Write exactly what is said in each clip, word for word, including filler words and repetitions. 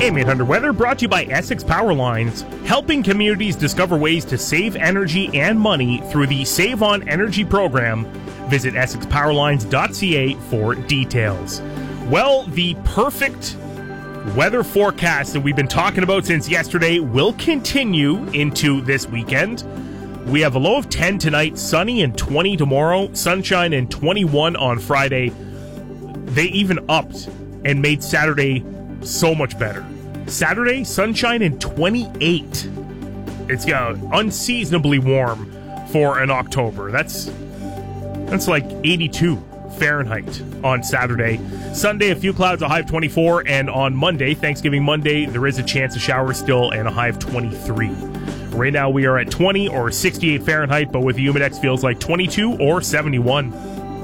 A M eight hundred Weather brought to you by Essex Power Lines, helping communities discover ways to save energy and money through the Save on Energy program. Visit essex power lines dot c a for details. Well, the perfect weather forecast that we've been talking about since yesterday will continue into this weekend. We have a low of ten tonight, sunny and twenty tomorrow, sunshine and twenty-one on Friday. They even upped and made Saturday so much better. Saturday, sunshine and twenty-eight. It's uh, unseasonably warm for an October. That's that's like eighty-two Fahrenheit on Saturday. Sunday, a few clouds, a high of twenty-four, and on Monday, Thanksgiving Monday, there is a chance of showers still and a high of twenty-three. Right now we are at twenty or sixty-eight Fahrenheit, but with the Humidex feels like twenty-two or seventy-one.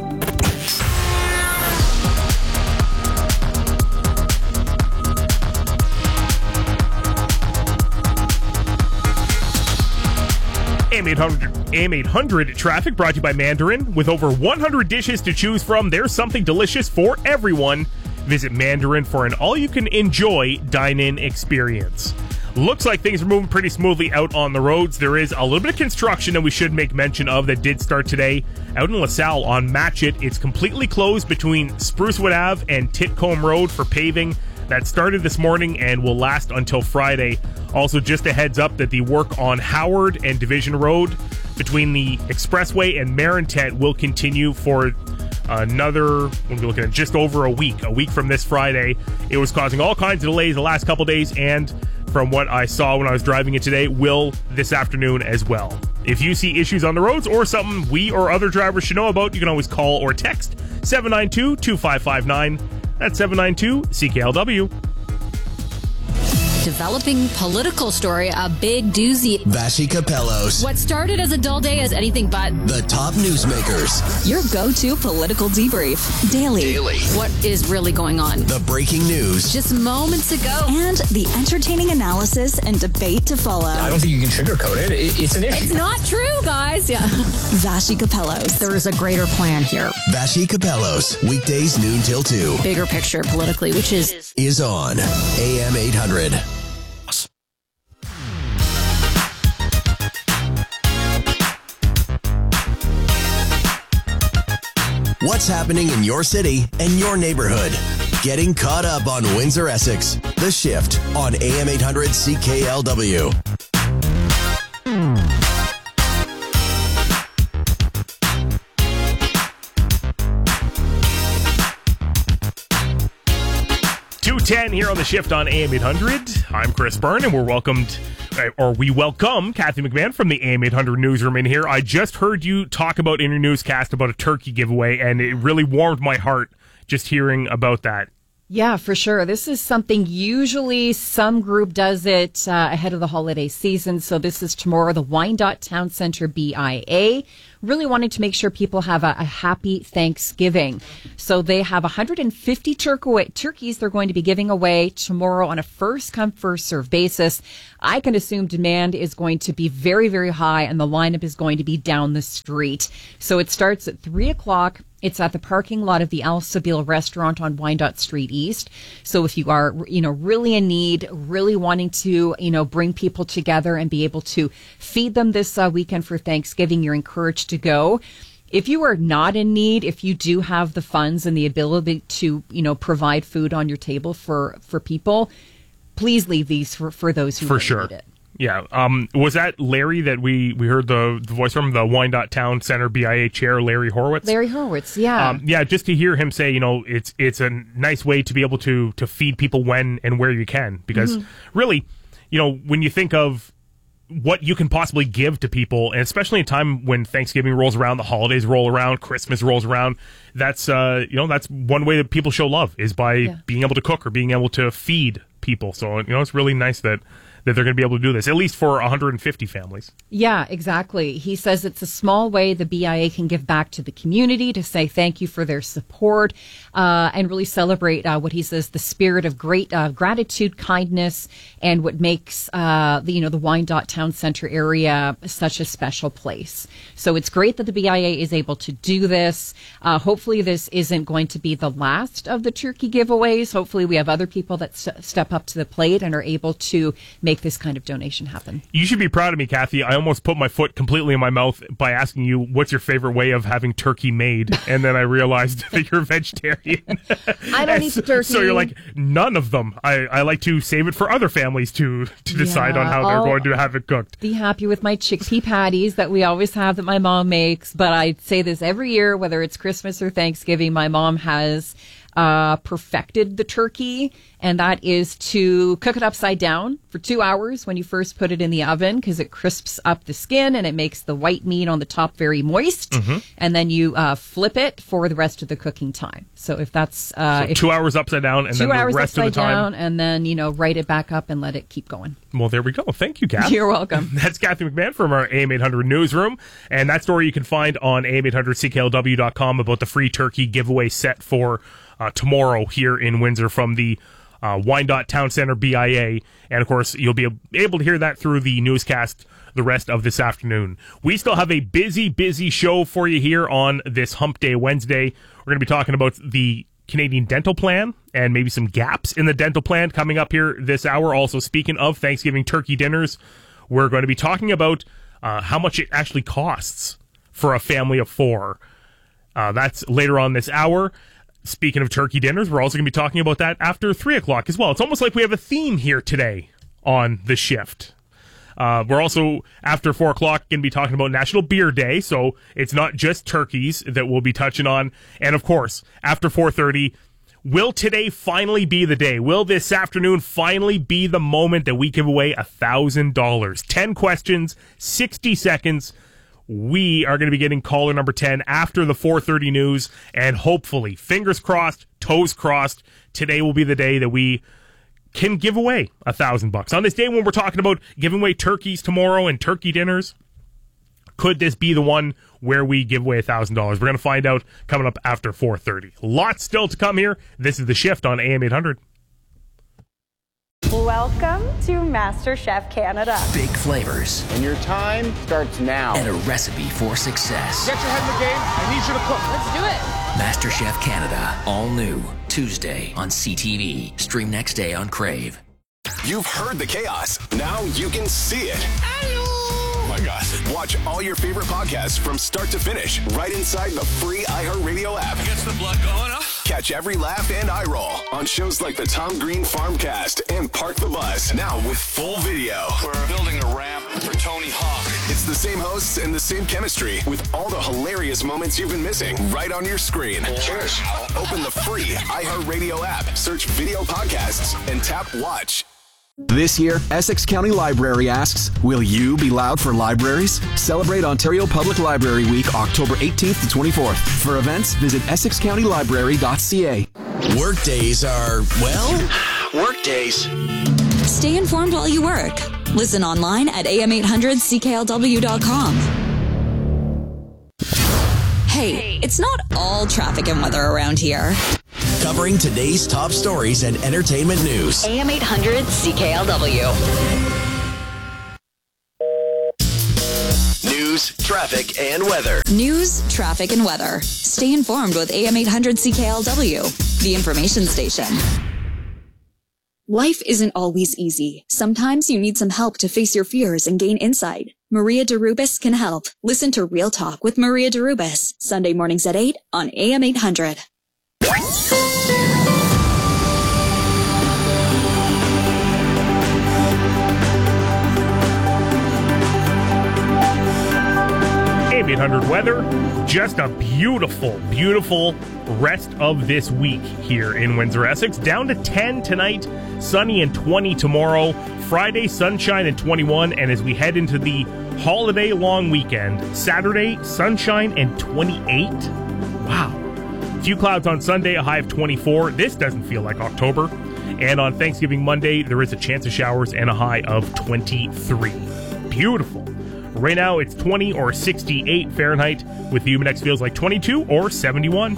A M eight hundred, A M eight hundred traffic brought to you by Mandarin. With over one hundred dishes to choose from, there's something delicious for everyone. Visit Mandarin for an all-you-can-enjoy dine-in experience. Looks like things are moving pretty smoothly out on the roads. There is a little bit of construction that we should make mention of that did start today. Out in LaSalle on Matchett, it's completely closed between Sprucewood Avenue and Titcomb Road for paving. That started this morning and will last until Friday. Also, just a heads up that the work on Howard and Division Road between the Expressway and Marintet will continue for another, we'll be looking at just over a week, a week from this Friday. It was causing all kinds of delays the last couple days, and from what I saw when I was driving it today, will this afternoon as well. If you see issues on the roads or something we or other drivers should know about, you can always call or text seven nine two, two five five nine. That's seven nine two C K L W. Developing political story, a big doozy. Vassy Capellos. What started as a dull day is anything but. The top newsmakers. Your go-to political debrief. Daily. Daily. What is really going on? The breaking news. Just moments ago. And the entertaining analysis and debate to follow. I don't think you can sugarcoat it. it it's an issue. It's not true, guys. Yeah. Vassy Capellos. There is a greater plan here. Vassy Capellos. Weekdays noon till two. Bigger picture politically, which is... Is on A M eight hundred. What's happening in your city and your neighborhood? Getting caught up on Windsor Essex. The Shift on A M eight hundred C K L W. two ten here on The Shift on A M eight hundred. I'm Chris Byrne, and we're welcomed, or we welcome Kathy McMahon from the A M eight hundred newsroom in here. I just heard you talk about in your newscast about a turkey giveaway, and it really warmed my heart just hearing about that. Yeah, for sure. This is something usually some group does it uh, ahead of the holiday season. So this is tomorrow, the Wyandotte Town Center B I A, really wanting to make sure people have a, a happy Thanksgiving. So they have one hundred fifty turkey, turkeys they're going to be giving away tomorrow on a first come, first serve basis. I can assume demand is going to be very, very high, and the lineup is going to be down the street. So it starts at three o'clock. It's at the parking lot of the Al Sabil restaurant on Wyandotte Street East. So if you are, you know, really in need, really wanting to, you know, bring people together and be able to feed them this uh, weekend for Thanksgiving, you're encouraged to go. If you are not in need, if you do have the funds and the ability to, you know, provide food on your table for, for people, please leave these for, for those who for really sure. need it. Yeah. Um, was that Larry that we, we heard the, the voice from, the Wyandotte Town Center B I A chair, Larry Horowitz? Larry Horowitz, yeah. Um, yeah, just to hear him say, you know, it's it's a nice way to be able to, to feed people when and where you can. Because mm-hmm. really, you know, when you think of what you can possibly give to people, and especially in a time when Thanksgiving rolls around, the holidays roll around, Christmas rolls around, that's, uh, you know, that's one way that people show love is by yeah. being able to cook or being able to feed people. So, you know, it's really nice that that they're going to be able to do this, at least for one hundred fifty families. Yeah, exactly. He says it's a small way the B I A can give back to the community to say thank you for their support uh, and really celebrate uh, what he says the spirit of great uh, gratitude, kindness, and what makes uh, the you know the Wyandotte Town Center area such a special place. So it's great that the B I A is able to do this. Uh, hopefully, this isn't going to be the last of the turkey giveaways. Hopefully, we have other people that st- step up to the plate and are able to make this kind of donation happen. You should be proud of me, Kathy. I almost put my foot completely in my mouth by asking you what's your favorite way of having turkey made, and then I realized that you're a vegetarian. I don't eat so, turkey. So you're like, none of them. I, I like to save it for other families to to decide Yeah, on how they're I'll going to have it cooked. Be happy with my chickpea patties that we always have that my mom makes, but I say this every year, whether it's Christmas or Thanksgiving, my mom has uh, perfected the turkey, and that is to cook it upside down for two hours when you first put it in the oven, because it crisps up the skin and it makes the white meat on the top very moist. Mm-hmm. And then you uh, flip it for the rest of the cooking time. So if that's uh, so if two hours upside down, and two then hours the rest upside of the time down, and then you know right it back up and let it keep going. Well, there we go. Thank you, Kath. You're welcome. That's Kathy McMahon from our A M eight hundred newsroom. And that story you can find on A M eight hundred C K L W dot com about the free turkey giveaway set for uh, tomorrow here in Windsor from the uh, Wyandotte Town Center B I A. And, of course, you'll be able to hear that through the newscast the rest of this afternoon. We still have a busy, busy show for you here on this Hump Day Wednesday. We're going to be talking about the Canadian dental plan and maybe some gaps in the dental plan coming up here this hour. Also, speaking of Thanksgiving turkey dinners, we're going to be talking about uh, how much it actually costs for a family of four. Uh, that's later on this hour. Speaking of turkey dinners, we're also going to be talking about that after three o'clock as well. It's almost like we have a theme here today on the shift. Uh, we're also, after four o'clock, going to be talking about National Beer Day, so it's not just turkeys that we'll be touching on. And, of course, after four thirty, will today finally be the day? Will this afternoon finally be the moment that we give away one thousand dollars? ten questions, sixty seconds. We are going to be getting caller number ten after the four thirty news, and hopefully, fingers crossed, toes crossed, today will be the day that we can give away a thousand bucks. On this day when we're talking about giving away turkeys tomorrow and turkey dinners, could this be the one where we give away a thousand dollars? We're going to find out coming up after four thirty. Lots still to come here. This is The Shift on A M eight hundred. Welcome to MasterChef Canada. Big flavors. And your time starts now. And a recipe for success. Get your head in the game. I need you to cook. Let's do it. MasterChef Canada. All new. Tuesday on C T V. Stream next day on Crave. You've heard the chaos. Now you can see it. Oh my God. Watch all your favorite podcasts from start to finish right inside the free iHeartRadio app. Gets the blood going, huh? Catch every laugh and eye roll on shows like the Tom Green Farmcast and Park the Bus. Now with full video. We're building a ramp for Tony Hawk. It's the same hosts and the same chemistry with all the hilarious moments you've been missing right on your screen. Cheers. Open the free iHeartRadio app, search video podcasts, and tap watch. This year, Essex County Library asks, will you be loud for libraries? Celebrate Ontario Public Library Week, October eighteenth to twenty-fourth. For events, visit essex county library dot c a. Workdays are, well, workdays. Stay informed while you work. Listen online at A M eight hundred C K L W dot com. Hey, it's not all traffic and weather around here. Covering today's top stories and entertainment news. A M eight hundred C K L W. News, traffic, and weather. News, traffic, and weather. Stay informed with A M eight hundred C K L W, the information station. Life isn't always easy. Sometimes you need some help to face your fears and gain insight. Maria DeRubis can help. Listen to Real Talk with Maria DeRubis, Sunday mornings at eight on A M eight hundred. A M eight hundred weather. Just a beautiful, beautiful rest of this week here in Windsor, Essex. Down to ten tonight, sunny and twenty tomorrow. Friday, sunshine and twenty-one. And as we head into the holiday long weekend, Saturday, sunshine and twenty-eight. Wow. A few clouds on Sunday, a high of twenty-four. This doesn't feel like October. And on Thanksgiving Monday, there is a chance of showers and a high of twenty-three. Beautiful. Right now, it's twenty or sixty-eight Fahrenheit, with the Humidex feels like twenty-two or seventy-one.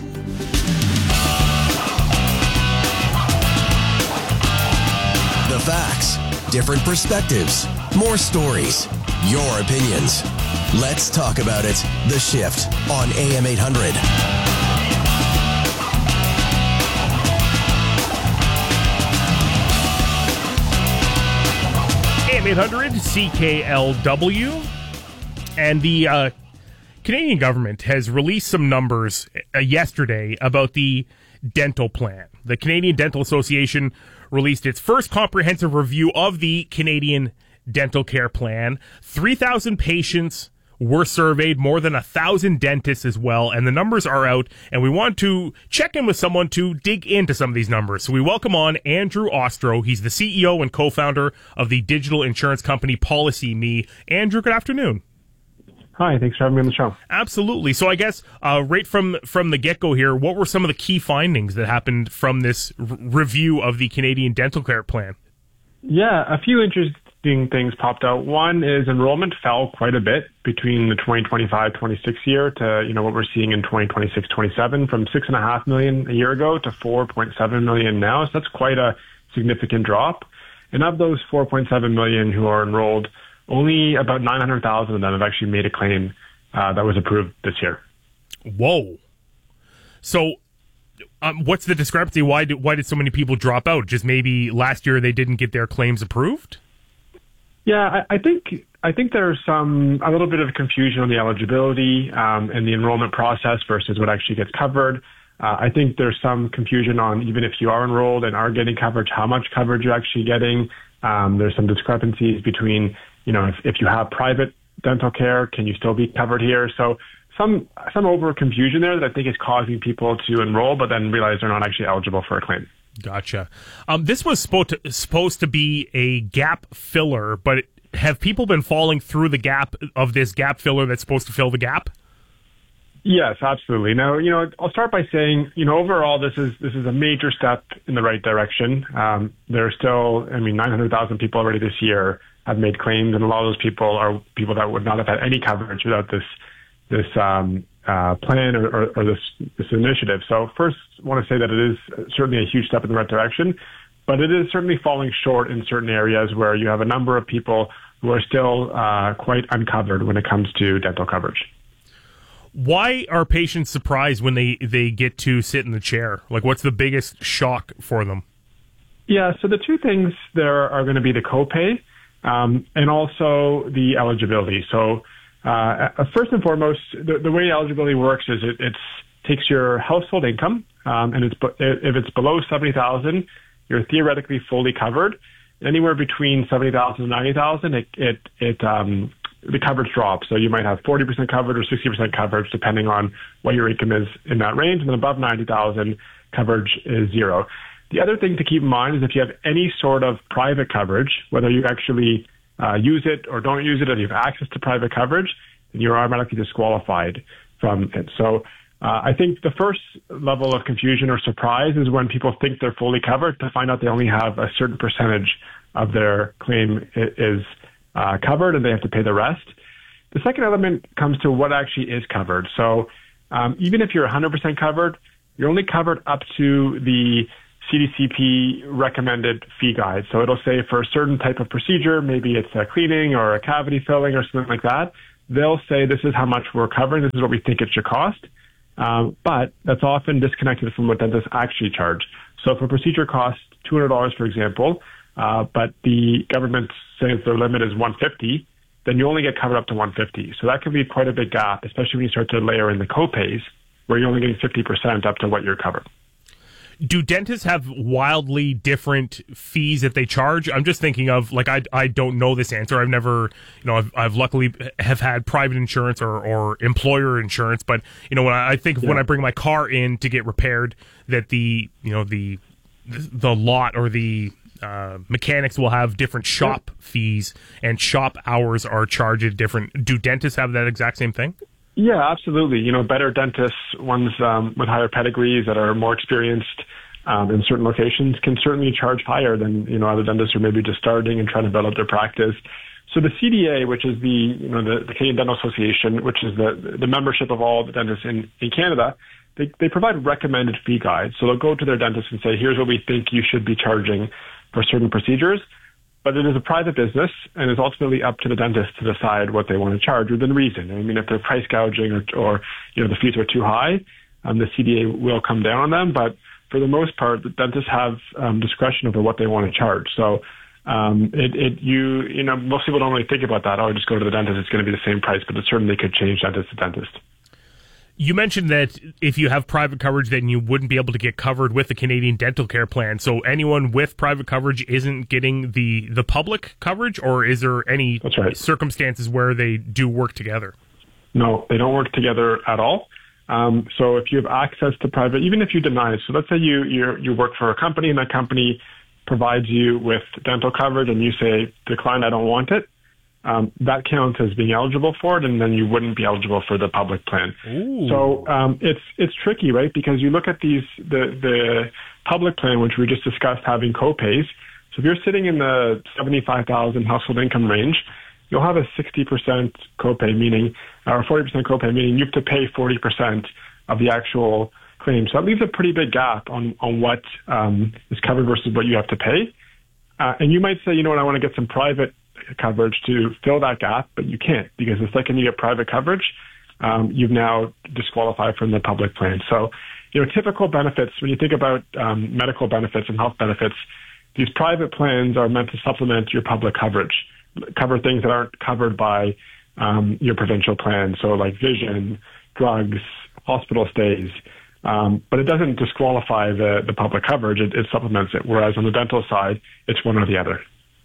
The facts, different perspectives, more stories, your opinions. Let's talk about it. The Shift on A M eight hundred. A M eight hundred C K L W. And the uh, Canadian government has released some numbers uh, yesterday about the dental plan. The Canadian Dental Association released its first comprehensive review of the Canadian dental care plan. three thousand patients were surveyed, more than one thousand dentists as well, and the numbers are out, and we want to check in with someone to dig into some of these numbers. So we welcome on Andrew Ostro. He's the C E O and co-founder of the digital insurance company PolicyMe. Andrew, good afternoon. Hi, thanks for having me on the show. Absolutely. So I guess uh, right from from the get-go here, what were some of the key findings that happened from this r- review of the Canadian dental care plan? Yeah, a few interesting things popped out. One is enrollment fell quite a bit between the twenty twenty-five twenty-six year to, you know, what we're seeing in twenty twenty-six twenty-seven, from six and a half million a year ago to four point seven million now. So that's quite a significant drop. And of those four point seven million who are enrolled, only about nine hundred thousand of them have actually made a claim uh, that was approved this year. Whoa. So um, what's the discrepancy? Why did, why did so many people drop out? Just maybe last year they didn't get their claims approved? Yeah, I, I think I think there's some a little bit of confusion on the eligibility um, and the enrollment process versus what actually gets covered. Uh, I think there's some confusion on, even if you are enrolled and are getting coverage, how much coverage you're actually getting. Um, there's some discrepancies between, you know, if, if you have private dental care, can you still be covered here? So some some over confusion there that I think is causing people to enroll, but then realize they're not actually eligible for a claim. Gotcha. Um, this was supposed to, supposed to be a gap filler, but have people been falling through the gap of this gap filler that's supposed to fill the gap? Yes, absolutely. Now, you know, I'll start by saying, you know, overall, this is this is a major step in the right direction. Um, there are still, I mean, nine hundred thousand people already this year have made claims, and a lot of those people are people that would not have had any coverage without this this um, uh, plan or, or, or this this initiative. So first, I want to say that it is certainly a huge step in the right direction, but it is certainly falling short in certain areas where you have a number of people who are still uh, quite uncovered when it comes to dental coverage. Why are patients surprised when they, they get to sit in the chair? Like, what's the biggest shock for them? Yeah, so the two things there are going to be the copay um, and also the eligibility. So uh, first and foremost, the, the way eligibility works is it it's, takes your household income, um, and it's if it's below seventy thousand, you're theoretically fully covered. Anywhere between seventy thousand and ninety thousand, it it it um, the coverage drops. So you might have forty percent coverage or sixty percent coverage, depending on what your income is in that range. And then above ninety thousand, coverage is zero. The other thing to keep in mind is if you have any sort of private coverage, whether you actually uh, use it or don't use it, or you have access to private coverage, then you're automatically disqualified from it. So uh, I think the first level of confusion or surprise is when people think they're fully covered to find out they only have a certain percentage of their claim is uh, covered and they have to pay the rest. The second element comes to what actually is covered. So um, even if you're one hundred percent covered, you're only covered up to the C D C P recommended fee guide. So it'll say for a certain type of procedure, maybe it's a cleaning or a cavity filling or something like that, they'll say this is how much we're covering, this is what we think it should cost. Um, but that's often disconnected from what dentists actually charge. So if a procedure costs two hundred dollars, for example, uh, but the government says their limit is one hundred fifty dollars, then you only get covered up to one hundred fifty dollars. So that can be quite a big gap, especially when you start to layer in the copays, where you're only getting fifty percent up to what you're covered. Do dentists have wildly different fees that they charge? I'm just thinking of, like, I, I don't know this answer. I've never, you know, I've, I've luckily have had private insurance or, or employer insurance. But, you know, when I, I think yeah. when I bring my car in to get repaired, that the, you know, the, the lot or the uh, mechanics will have different shop yeah. fees, and shop hours are charged different. Do dentists have that exact same thing? Yeah, absolutely. You know, better dentists, ones um, with higher pedigrees that are more experienced, um, in certain locations can certainly charge higher than, you know, other dentists who are maybe just starting and trying to build up their practice. So the C D A, which is the, you know, the, the Canadian Dental Association, which is the, the membership of all the dentists in, in Canada, they, they provide recommended fee guides. So they'll go to their dentist and say, here's what we think you should be charging for certain procedures. But it is a private business, and it's ultimately up to the dentist to decide what they want to charge within reason. I mean, if they're price gouging or, or you know, the fees are too high, um, the C D A will come down on them. But for the most part, the dentists have um, discretion over what they want to charge. So um, it, it, you, you know, most people don't really think about that. Oh, just go to the dentist; it's going to be the same price. But it certainly could change dentist to dentist. You mentioned that if you have private coverage, then you wouldn't be able to get covered with the Canadian Dental Care Plan. So anyone with private coverage isn't getting the, the public coverage, or is there any That's right. circumstances where they do work together? No, they don't work together at all. Um, so if you have access to private, even if you deny it, so let's say you you you work for a company and that company provides you with dental coverage and you say, decline, I don't want it. Um, that counts as being eligible for it, and then you wouldn't be eligible for the public plan. Ooh. So um, it's it's tricky, right? Because you look at these the the public plan, which we just discussed, having co-pays. So if you're sitting in the seventy-five thousand household income range, you'll have a sixty percent copay, meaning or forty percent copay, meaning you have to pay forty percent of the actual claim. So that leaves a pretty big gap on on what um, is covered versus what you have to pay. Uh, and you might say, you know what, I want to get some private coverage to fill that gap, but you can't, because the second you get private coverage, um, you've now disqualified from the public plan. So, you know, typical benefits, when you think about um, medical benefits and health benefits, these private plans are meant to supplement your public coverage, cover things that aren't covered by um, your provincial plan. So like vision, drugs, hospital stays. Um, but it doesn't disqualify the, the public coverage. It, it supplements it. Whereas on the dental side, it's one or the other.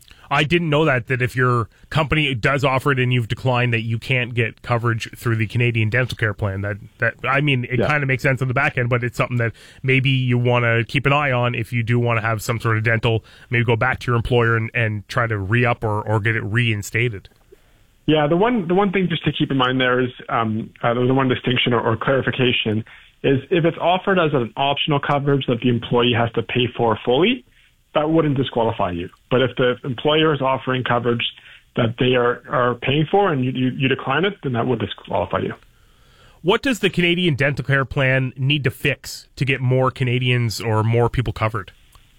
I didn't know that, that if your company does offer it and you've declined, that you can't get coverage through the Canadian Dental Care Plan. That, that I mean, it Yeah. kind of makes sense on the back end, but it's something that maybe you want to keep an eye on if you do want to have some sort of dental, maybe go back to your employer and, and try to re-up or, or get it reinstated. Yeah, the one the one thing just to keep in mind there is um, uh, the one distinction or, or clarification is if it's offered as an optional coverage that the employee has to pay for fully, that wouldn't disqualify you. But if the employer is offering coverage that they are, are paying for and you, you, you decline it, then that would disqualify you. What does the Canadian Dental Care Plan need to fix to get more Canadians or more people covered?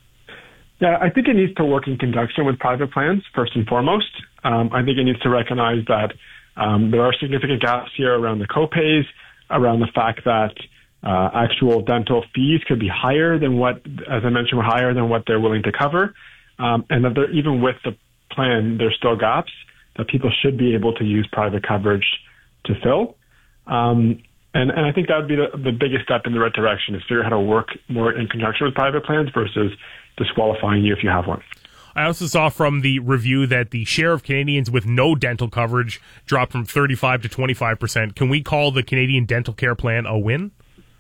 Yeah, I think it needs to work in conjunction with private plans, first and foremost. Um, I think it needs to recognize that um, there are significant gaps here around the copays, around the fact that Uh, actual dental fees could be higher than what, as I mentioned, were higher than what they're willing to cover. Um, and that they're, even with the plan, there's still gaps that people should be able to use private coverage to fill. Um, and, and I think that would be the, the biggest step in the right direction, is figure out how to work more in conjunction with private plans versus disqualifying you if you have one. I also saw from the review that the share of Canadians with no dental coverage dropped from thirty-five to twenty-five percent. Can we call the Canadian Dental Care Plan a win?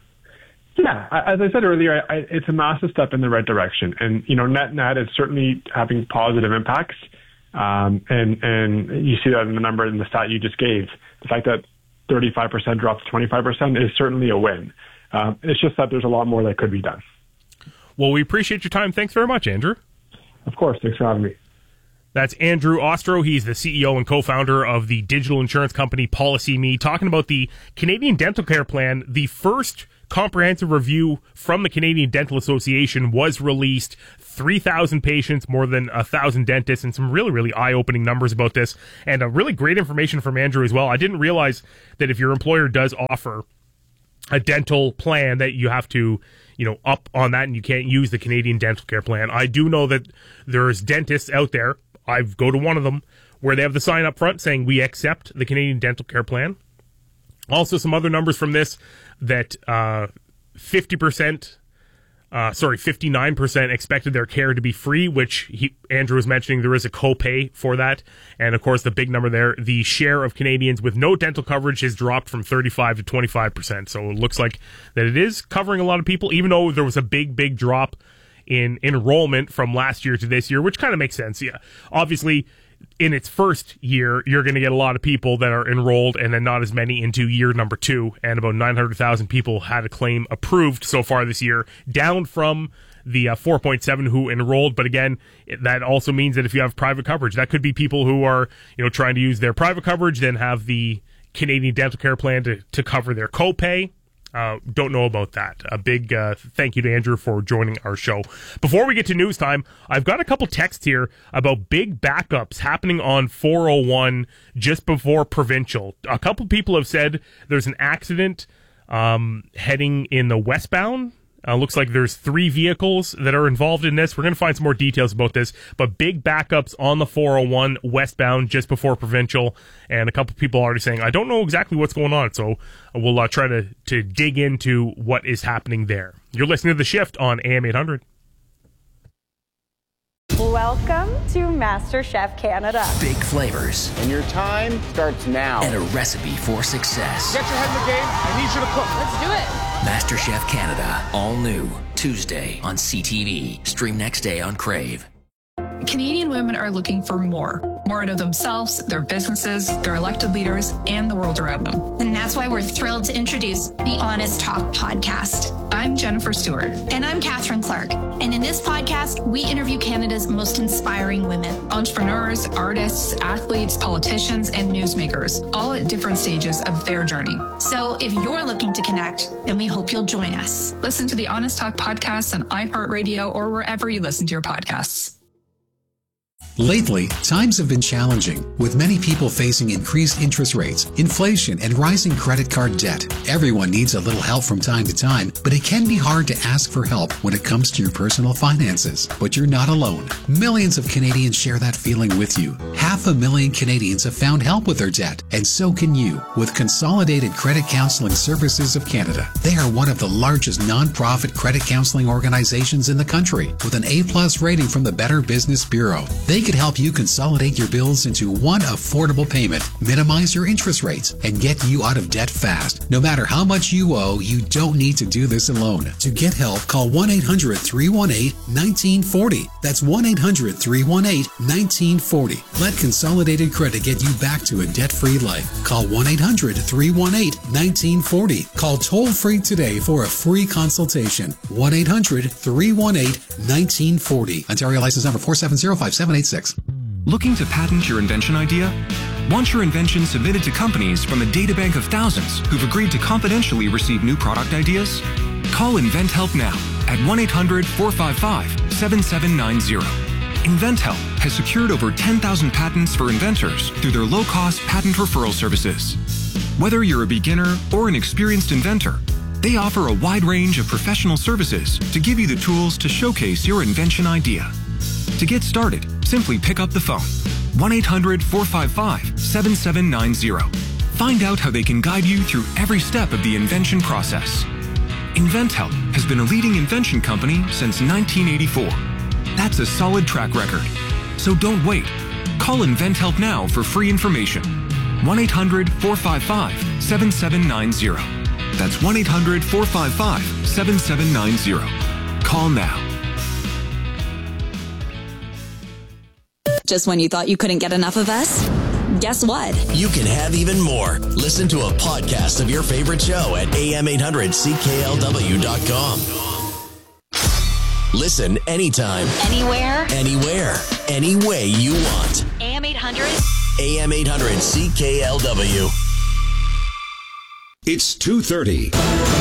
Yeah, as I said earlier, I, it's a massive step in the right direction, and you know, net net, it's certainly having positive impacts. Um, and and you see that in the number in the stat you just gave. The fact that thirty-five percent dropped to twenty-five percent is certainly a win. Um, it's just that there's a lot more that could be done. Well, we appreciate your time. Thanks very much, Andrew. Of course, thanks for having me. That's Andrew Ostro. He's the C E O and co-founder of the digital insurance company PolicyMe, talking about the Canadian Dental Care Plan. The first comprehensive review from the Canadian Dental Association was released. three thousand patients, more than one thousand dentists, and some really, really eye-opening numbers about this. And a really great information from Andrew as well. I didn't realize that if your employer does offer a dental plan that you have to, you know, up on that and you can't use the Canadian Dental Care Plan. I do know that there's dentists out there, I go to one of them, where they have the sign up front saying we accept the Canadian Dental Care Plan. Also, some other numbers from this, that uh, fifty percent, uh, sorry, fifty-nine percent expected their care to be free, which he, Andrew was mentioning there is a copay for that. And of course, the big number there, the share of Canadians with no dental coverage has dropped from thirty-five to twenty-five percent. So it looks like that it is covering a lot of people, even though there was a big, big drop in enrollment from last year to this year, which kind of makes sense. Yeah, obviously, in its first year, you're going to get a lot of people that are enrolled and then not as many into year number two. And about nine hundred thousand people had a claim approved so far this year, down from the uh, four point seven who enrolled. But again, that also means that if you have private coverage, that could be people who are, you know, trying to use their private coverage, then have the Canadian Dental Care Plan to, to cover their copay. Uh, don't know about that. A big uh, thank you to Andrew for joining our show. Before we get to news time, I've got a couple texts here about big backups happening on four oh one just before provincial. A couple people have said there's an accident um, heading in the westbound. Uh, looks like there's three vehicles that are involved in this. We're going to find some more details about this, but big backups on the four oh one westbound just before provincial, and a couple people already saying, I don't know exactly what's going on, so we'll uh, try to, to dig into what is happening there. You're listening to The Shift on A M eight hundred. Welcome to MasterChef Canada. Big flavors. And your time starts now. And a recipe for success. Get your head in the game. I need you to cook. Let's do it. MasterChef Canada. All new. Tuesday on C T V. Stream next day on Crave. Canadian women are looking for more. More out of themselves, their businesses, their elected leaders, and the world around them. And that's why we're thrilled to introduce the Honest Talk podcast. I'm Jennifer Stewart. And I'm Catherine Clark. And in this podcast, we interview Canada's most inspiring women. Entrepreneurs, artists, athletes, politicians, and newsmakers, all at different stages of their journey. So if you're looking to connect, then we hope you'll join us. Listen to the Honest Talk podcast on iHeartRadio or wherever you listen to your podcasts. Lately, times have been challenging, with many people facing increased interest rates, inflation, and rising credit card debt. Everyone needs a little help from time to time, but it can be hard to ask for help when it comes to your personal finances. But you're not alone. Millions of Canadians share that feeling with you. Half a million Canadians have found help with their debt, and so can you with Consolidated Credit Counseling Services of Canada. They are one of the largest non-profit credit counseling organizations in the country, with an A-plus rating from the Better Business Bureau. They could help you consolidate your bills into one affordable payment, minimize your interest rates, and get you out of debt fast. No matter how much you owe, you don't need to do this alone. To get help, call one eight hundred, three one eight, one nine four zero. That's one eight hundred, three one eight, one nine four zero. Let Consolidated Credit get you back to a debt-free life. Call one eight hundred, three one eight, one nine four zero. Call toll-free today for a free consultation. one eight hundred, three one eight, one nine four zero. Ontario license number four seven zero, five seven eight six. Looking to patent your invention idea? Want your invention submitted to companies from a databank of thousands who've agreed to confidentially receive new product ideas? Call InventHelp now at one eight hundred, four five five, seven seven nine zero. InventHelp has secured over ten thousand patents for inventors through their low-cost patent referral services. Whether you're a beginner or an experienced inventor, they offer a wide range of professional services to give you the tools to showcase your invention idea. To get started, simply pick up the phone, one eight hundred, four five five, seven seven nine zero. Find out how they can guide you through every step of the invention process. InventHelp has been a leading invention company since nineteen eighty-four. That's a solid track record. So don't wait. Call InventHelp now for free information. one eight hundred, four five five, seven seven nine zero. That's one eight hundred, four five five, seven seven nine zero. Call now. Just when you thought you couldn't get enough of us? Guess what? You can have even more. Listen to a podcast of your favorite show at A M eight hundred C K L W dot com. Listen anytime. Anywhere. Anywhere. Any way you want. A M eight hundred. A M eight hundred C K L W. It's two thirty.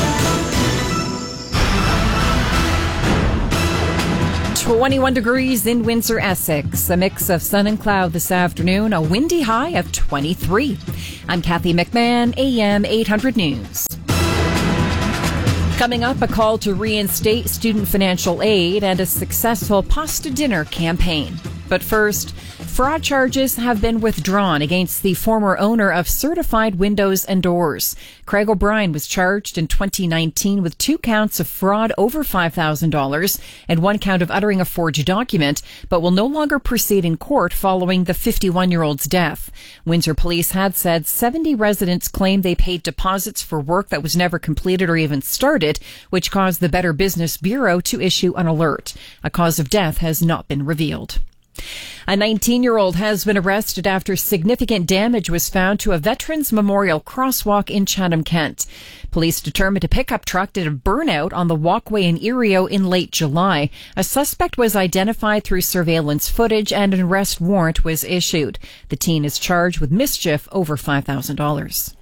twenty-one degrees in Windsor, Essex. A mix of sun and cloud this afternoon. A windy high of twenty-three. I'm Kathy McMahon, A M eight hundred News. Coming up, a call to reinstate student financial aid and a successful pasta dinner campaign. But first, fraud charges have been withdrawn against the former owner of Certified Windows and Doors. Craig O'Brien was charged in twenty nineteen with two counts of fraud over five thousand dollars and one count of uttering a forged document, but will no longer proceed in court following the fifty-one-year-old's death. Windsor police had said seventy residents claimed they paid deposits for work that was never completed or even started, which caused the Better Business Bureau to issue an alert. A cause of death has not been revealed. A nineteen-year-old has been arrested after significant damage was found to a Veterans Memorial crosswalk in Chatham, Kent. Police determined a pickup truck did a burnout on the walkway in Erio in late July. A suspect was identified through surveillance footage and an arrest warrant was issued. The teen is charged with mischief over five thousand dollars.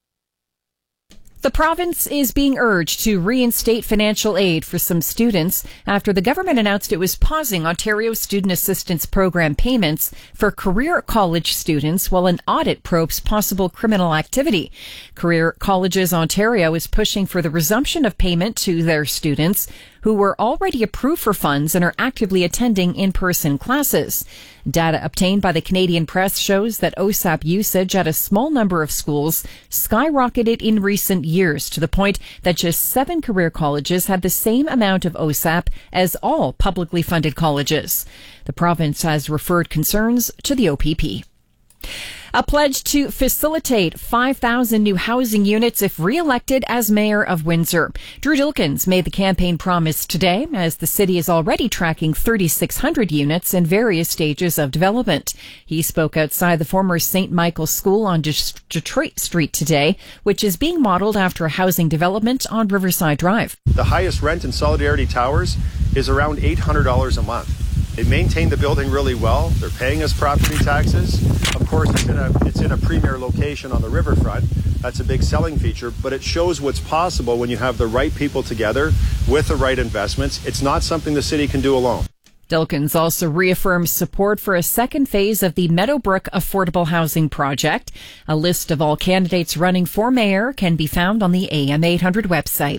The province is being urged to reinstate financial aid for some students after the government announced it was pausing Ontario's Student Assistance Program payments for career college students while an audit probes possible criminal activity. Career Colleges Ontario is pushing for the resumption of payment to their students who were already approved for funds and are actively attending in-person classes. Data obtained by the Canadian Press shows that O S A P usage at a small number of schools skyrocketed in recent years to the point that just seven career colleges had the same amount of O S A P as all publicly funded colleges. The province has referred concerns to the O P P. A pledge to facilitate five thousand new housing units if re-elected as mayor of Windsor. Drew Dilkens made the campaign promise today as the city is already tracking thirty-six hundred units in various stages of development. He spoke outside the former Saint Michael's School on Detroit Street today, which is being modeled after a housing development on Riverside Drive. The highest rent in Solidarity Towers is around eight hundred dollars a month. They maintain the building really well. They're paying us property taxes. Of course, it's in a it's in a premier location on the riverfront. That's a big selling feature, but it shows what's possible when you have the right people together with the right investments. It's not something the city can do alone. Dilkens also reaffirms support for a second phase of the Meadowbrook Affordable Housing Project. A list of all candidates running for mayor can be found on the A M eight hundred website.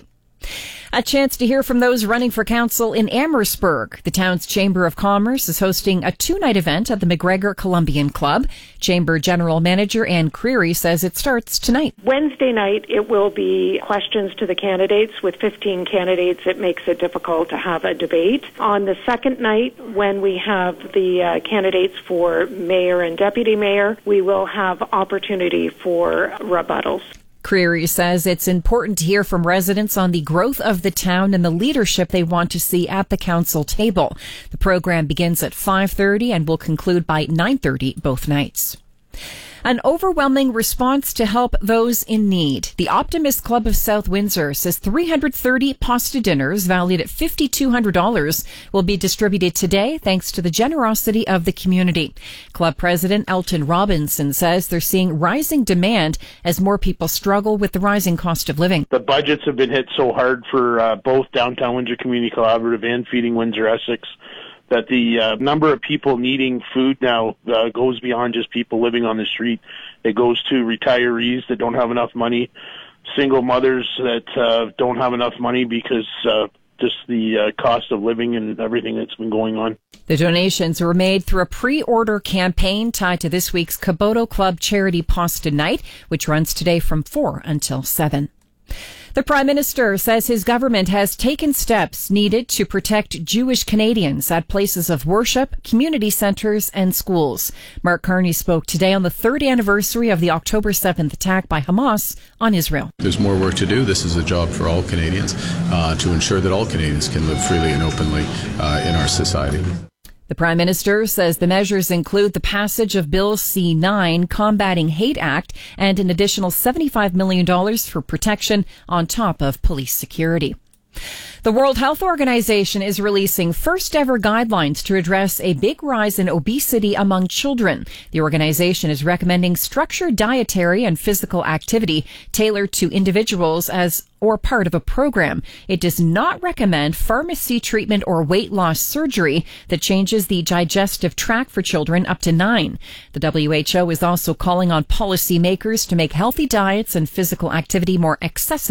A chance to hear from those running for council in Amherstburg. The town's Chamber of Commerce is hosting a two-night event at the McGregor Columbian Club. Chamber General Manager Ann Creary says it starts tonight. Wednesday night, it will be questions to the candidates. With fifteen candidates, it makes it difficult to have a debate. On the second night, when we have the uh, candidates for mayor and deputy mayor, we will have opportunity for rebuttals. Creary says it's important to hear from residents on the growth of the town and the leadership they want to see at the council table. The program begins at five thirty and will conclude by nine thirty both nights. An overwhelming response to help those in need. The Optimist Club of South Windsor says three hundred thirty pasta dinners valued at five thousand two hundred dollars will be distributed today thanks to the generosity of the community. Club President Elton Robinson says they're seeing rising demand as more people struggle with the rising cost of living. The budgets have been hit so hard for uh, both Downtown Windsor Community Collaborative and Feeding Windsor Essex that the uh, number of people needing food now uh, goes beyond just people living on the street. It goes to retirees that don't have enough money, single mothers that uh, don't have enough money because uh, just the uh, cost of living and everything that's been going on. The donations were made through a pre-order campaign tied to this week's Kaboto Club Charity Pasta Night, which runs today from four until seven. The Prime Minister says his government has taken steps needed to protect Jewish Canadians at places of worship, community centres and schools. Mark Carney spoke today on the third anniversary of the October seventh attack by Hamas on Israel. There's more work to do. This is a job for all Canadians uh, to ensure that all Canadians can live freely and openly uh, in our society. The Prime Minister says the measures include the passage of Bill C nine, Combating Hate Act, and an additional seventy-five million dollars for protection on top of police security. The World Health Organization is releasing first ever guidelines to address a big rise in obesity among children. The organization is recommending structured dietary and physical activity tailored to individuals as or part of a program. It does not recommend pharmacy treatment or weight loss surgery that changes the digestive tract for children up to nine. The W H O is also calling on policymakers to make healthy diets and physical activity more accessible